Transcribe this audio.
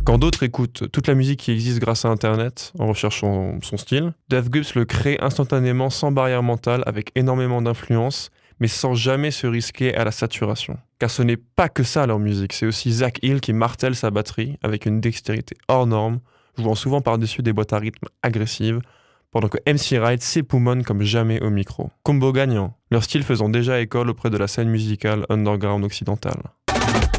Quand d'autres écoutent toute la musique qui existe grâce à Internet en recherchant son style, Death Grips le crée instantanément sans barrière mentale avec énormément d'influence, mais sans jamais se risquer à la saturation. Car ce n'est pas que ça leur musique, c'est aussi Zach Hill qui martèle sa batterie avec une dextérité hors norme, jouant souvent par-dessus des boîtes à rythme agressives, pendant que MC Wright s'époumonne comme jamais au micro. Combo gagnant, leur style faisant déjà école auprès de la scène musicale underground occidentale.